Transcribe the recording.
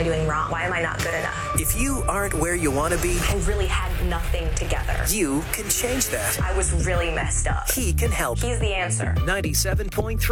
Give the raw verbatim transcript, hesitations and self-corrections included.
I doing wrong? Why am I not good enough? If you aren't where you want to be, I really had nothing together. you can change that. I was really messed up. He can help. He's the answer. ninety-seven point three